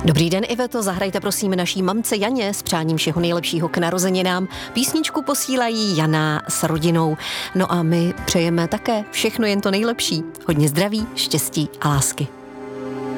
Dobrý den, Iveto, zahrajte prosím naší mamce Janě s přáním všeho nejlepšího k narozeninám. Písničku posílají Jana s rodinou. No a my přejeme také všechno jen to nejlepší. Hodně zdraví, štěstí a lásky.